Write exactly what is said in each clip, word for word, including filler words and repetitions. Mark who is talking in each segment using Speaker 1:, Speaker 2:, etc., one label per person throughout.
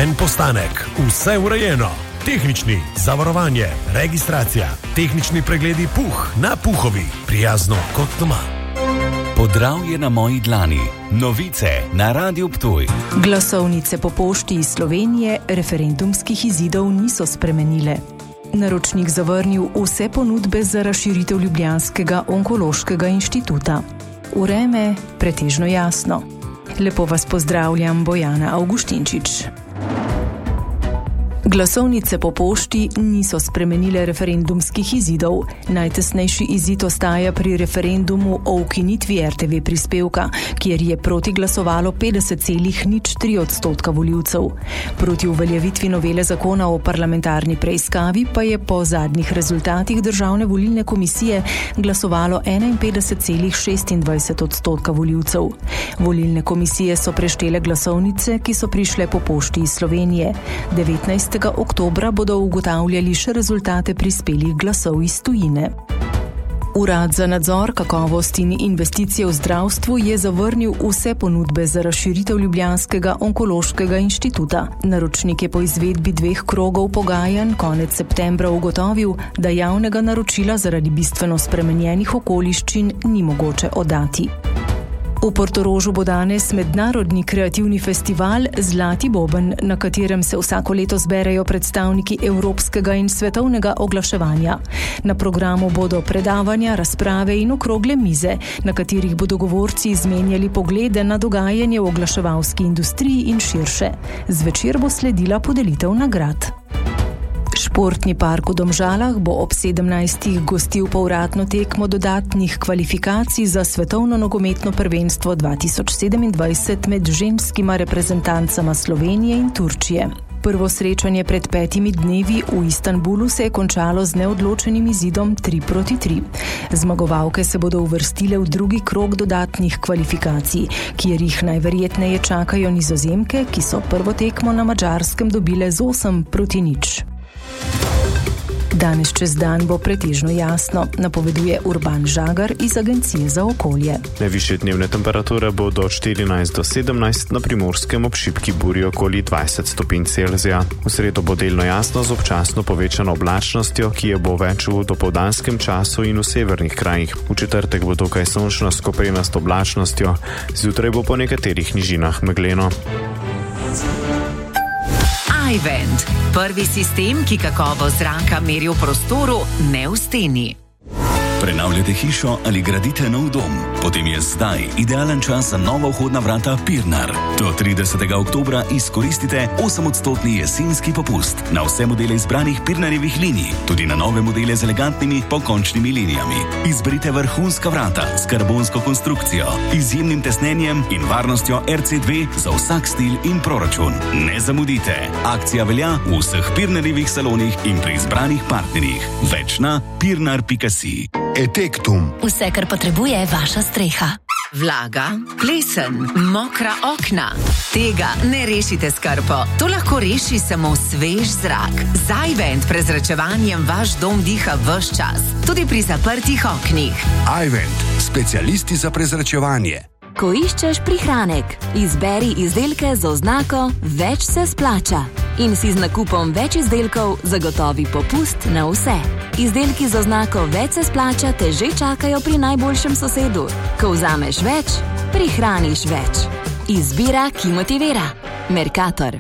Speaker 1: En postanek, vse urejeno. Tehnični, zavarovanje, registracija, tehnični pregledi puh na Puhovi, prijazno kot doma.
Speaker 2: Podravje na moji dlani, novice na Radiu Ptuj.
Speaker 3: Glasovnice po pošti iz Slovenije referendumskih izidov niso spremenile. Naročnik zavrnil vse ponudbe za razširitev ljubljanskega onkološkega inštituta. Vreme pretežno jasno. Lepo vas pozdravljam, Bojana Avguštinčič. Glasovnice po pošti niso spremenile referendumskih izidov. Najtesnejši izid ostaja pri referendumu o ukinitvi er te ve prispevka, kjer je proti glasovalo petdeset celih nič tri odstotka volivcev. Proti uveljavitvi novele zakona o parlamentarni preiskavi pa je po zadnjih rezultatih Državne volilne komisije glasovalo enainpetdeset celih šestindvajset odstotka volivcev. Volilne komisije so preštele glasovnice, ki so prišle po pošti iz Slovenije. devetnajstega oktobra bodo ugotavljali še rezultate prispelih glasov iz tujine. Urad za nadzor kakovosti in investicije v zdravstvu je zavrnil vse ponudbe za razširitev ljubljanskega onkološkega inštituta. Naročnik je po izvedbi dveh krogov pogajanj konec septembra ugotovil, da javnega naročila zaradi bistveno spremenjenih okoliščin ni mogoče oddati. V Portorožu bo danes mednarodni kreativni festival Zlati boben, na katerem se vsako leto zberejo predstavniki evropskega in svetovnega oglaševanja. Na programu bodo predavanja, razprave in okrogle mize, na katerih bodo govorci izmenjali poglede na dogajanje v oglaševalski industriji in širše. Zvečer bo sledila podelitev nagrad. Športni park v Domžalah bo ob sedemnajstih gostil povratno tekmo dodatnih kvalifikacij za svetovno nogometno prvenstvo dva tisoč sedemindvajset med ženskima reprezentancama Slovenije in Turčije. Prvo srečanje pred petimi dnevi v Istanbulu se je končalo z neodločenim izidom tri proti tri. Zmagovalke se bodo uvrstile v drugi krog dodatnih kvalifikacij, kjer jih najverjetneje čakajo Nizozemke, ki so prvo tekmo na Madžarskem dobile z osem proti nič. Danes čez dan bo pretežno jasno, napoveduje Urban Žagar iz Agencije za okolje.
Speaker 4: Najvišje dnevne temperature bodo od štirinajst do sedemnajst, na Primorskem ob šibki burji okoli dvajset stopinj Celzija. V sredo bo delno jasno z občasno povečano oblačnostjo, ki je bo več v dopoldanskem času in v severnih krajih. V četrtek bo dokaj sončno s koprenasto oblačnostjo, zjutraj bo po nekaterih nižinah megleno.
Speaker 5: iVent, prvi sistem, ki kakovost zraka meri v prostoru, ne v steni.
Speaker 2: Prenavljate hišo ali gradite nov dom? Potem je zdaj idealen čas za nova vhodna vrata Pirnar. Do tridesetega oktobra izkoristite osemodstotni jesenski popust na vse modele izbranih Pirnarjevih linij, tudi na nove modele z elegantnimi pokončnimi linijami. Izberite vrhunska vrata s karbonsko konstrukcijo, izjemnim tesnenjem in varnostjo er ce dve za vsak stil in proračun. Ne zamudite! Akcija velja v vseh Pirnarjevih salonih in pri izbranih partnerjih. Več na pirnar pika si.
Speaker 6: Etektum.
Speaker 7: Vse, kar potrebuje vaša streha.
Speaker 5: Vlaga, plesen, mokra okna. Tega ne rešite s krpo. To lahko reši samo svež zrak. Z iVent prezračevanjem vaš dom diha ves čas, tudi pri zaprtih oknih.
Speaker 6: iVent, specialisti za prezračevanje.
Speaker 7: Ko iščeš prihranek, izberi izdelke z oznako Več se splača in si z nakupom več izdelkov zagotovi popust na vse. Izdelki z oznako Več se splača te že čakajo pri najboljšem sosedu. Ko vzameš več, prihraniš več. Izbira, ki motivira. Mercator.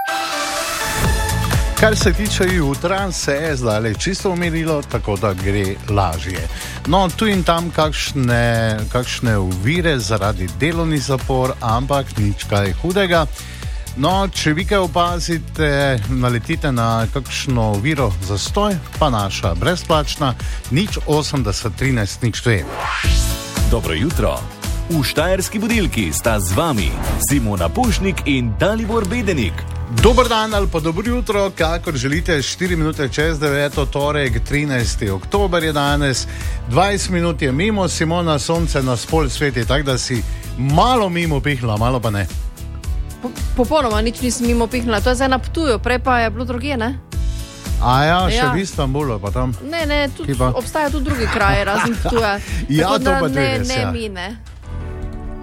Speaker 8: Kar se tiče jutra, se je zdaj čisto umirilo, tako da gre lažje. No, tu in tam kakšne, kakšne ovire zaradi delovnih zapor, ampak nič kaj hudega. No, če vi kaj opazite, naletite na kakšno oviro zastoj, pa naša brezplačna, nič osemdeset trinajst nič dve.
Speaker 2: Dobro jutro. V Štajerski budilki sta z vami Simona Pušnik in Dalibor Bedenik.
Speaker 8: Dober dan ali pa dobro jutro, kakor želite, štiri minute čez deveto, torek, trinajsti oktober je danes, dvajset minut je mimo, Simona, sonce nas pol sveti, tako da si malo mimo pihla, malo pa ne.
Speaker 9: Popolnoma nič nisem mimo pihnila, to je zdaj na Ptuju, prej pa je bilo drugje, ne?
Speaker 8: A ja, še
Speaker 9: ja.
Speaker 8: v Istanbulu pa tam.
Speaker 9: Ne, ne, tudi, obstaja tudi drugi kraje, razen Ptuja.
Speaker 8: Ja, to pa
Speaker 9: ne,
Speaker 8: res,
Speaker 9: ne
Speaker 8: ja.
Speaker 9: mi, ne.